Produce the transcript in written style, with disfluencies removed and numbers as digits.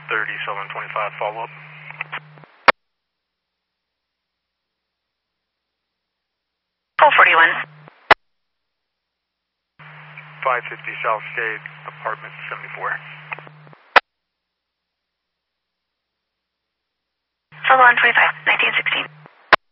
30, Sutherland 25, follow-up. Call 41. 550 South State, apartment 74. Sutherland 25, 1916.